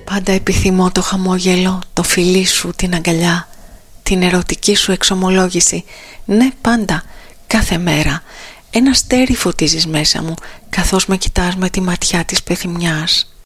Πάντα επιθυμώ το χαμόγελο, το φιλί σου, την αγκαλιά, την ερωτική σου εξομολόγηση. Ναι, πάντα, κάθε μέρα. Ένα αστέρι φωτίζεις μέσα μου, καθώς με κοιτάς με τη ματιά της πεθυμιάς.